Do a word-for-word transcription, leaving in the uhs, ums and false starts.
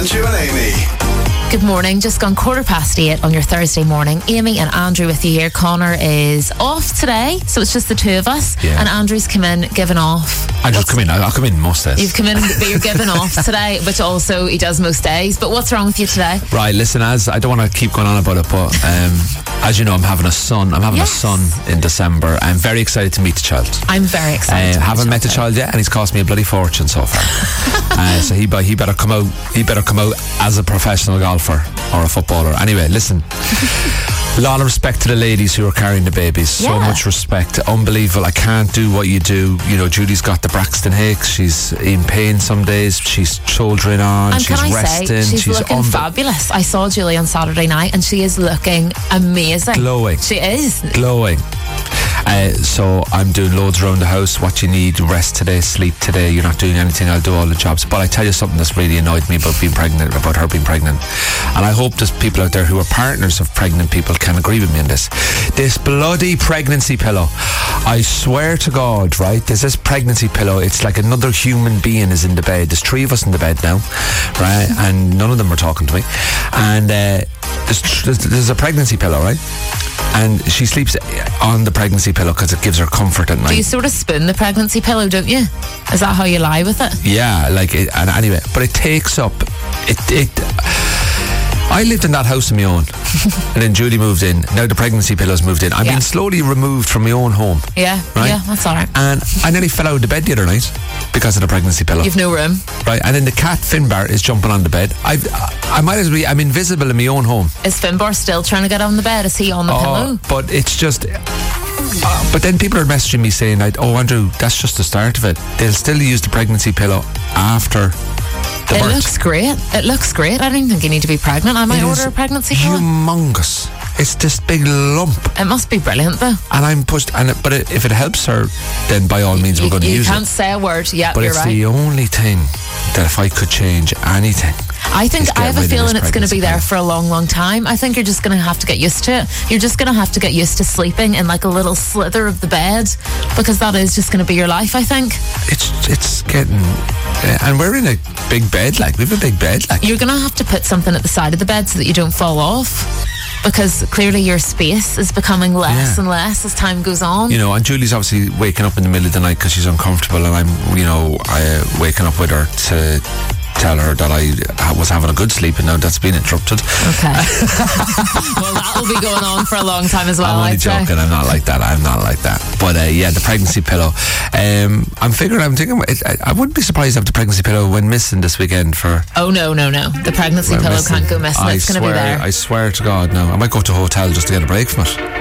Andrew and Amy. Good morning, just gone quarter past eight on your Thursday morning. Amy and Andrew with you here. Connor is off today, so it's just the two of us. Yeah. And Andrew's come in, given off. I just come in, I'll come in most days. You've come in, but you're given off today, which also he does most days. But what's wrong with you today? Right, listen, as I don't want to keep going on about it, but um, as you know, I'm having a son. I'm having Yes. a son in December. I'm very excited to meet the child. I'm very excited. Uh, to haven't met the child yet, and he's cost me a bloody fortune so far. uh, so he be- he better come out. He better come out as a professional golfer or a footballer. Anyway, listen. A lot of respect to the ladies who are carrying the babies. So Yeah. much respect. Unbelievable. I can't do what you do. You know, Judy's got the Braxton Hicks. She's in pain some days. She's shouldering on. And she's can I resting. say, she's, she's looking unbe- fabulous. I saw Julie on Saturday night and she is looking amazing. Glowing. She is. Glowing. Uh, so I'm doing loads around the house. What you need: rest today, sleep today. You're not doing anything. I'll do all the jobs. But I tell you something that's really annoyed me about being pregnant, about her being pregnant. And I hope there's people out there who are partners of pregnant people can agree with me on this. This bloody pregnancy pillow. I swear to God, right? There's this pregnancy pillow. It's like another human being is in the bed. There's three of us in the bed now, right? And none of them are talking to me. And uh, there's, there's, there's a pregnancy pillow, right? And she sleeps on the pregnancy pillow because it gives her comfort at night. Do you sort of spoon the pregnancy pillow, don't you? Is that how you lie with it? Yeah, like it, and anyway, but it takes up it. It. I lived in that house on my own, and then Judy moved in. Now the pregnancy pillow's moved in. I'm Yeah. being slowly removed from my own home. Yeah, Right? yeah, that's all right. And I nearly fell out of the bed the other night because of the pregnancy pillow. You've no room. Right, and then the cat Finbar is jumping on the bed. I've, I might as well be. I'm invisible in my own home. Is Finbar still trying to get on the bed? Is he on the pillow? But it's just. Uh, but then people are messaging me saying, like, "Oh, Andrew, that's just the start of it. They'll still use the pregnancy pillow after the It birth." looks great. It looks great. I don't even think you need to be pregnant. I might It order is a pregnancy pillow. humongous. It's this big lump, It must be brilliant, though. and I'm pushed. And it, but it, if it helps her, then by all means You, we're going to you use can't it. say a word. Yeah, But you're it's right. the only thing that if I could change anything. I think is I get have a rid of feeling this it's going to be pregnancy there pillow. for a long, long time. I think you're just going to have to get used to it. You're just going to have to get used to sleeping in like a little slither of the bed because that is just going to be your life, I think. It's it's getting, uh, and we're in a big bed. Like we have a big bed. Like You're going to have to put something at the side of the bed so that you don't fall off because clearly your space is becoming less Yeah. and less as time goes on. you know, and Julie's obviously waking up in the middle of the night because she's uncomfortable, and I'm, you know, I, waking up with her to tell her that I ha- was having a good sleep, and now that's been interrupted. Okay. Well, that'll be going on for a long time as well. I'm only I'd say. joking. I'm not like that. I'm not like that. But uh, yeah, the pregnancy pillow. Um, I'm figuring. I'm thinking. It, I, I wouldn't be surprised if the pregnancy pillow went missing this weekend. For Oh no, no, no! The pregnancy went pillow missing. can't go missing. I It's going to swear. be there. I swear to God, no. I might go to a hotel just to get a break from it.